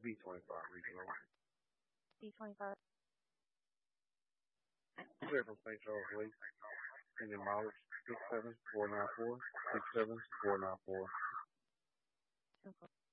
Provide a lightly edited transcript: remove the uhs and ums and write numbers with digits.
B25 regional. B25. Clear from St. Charles Lake. Engine mileage 67494. 67494. 10-4.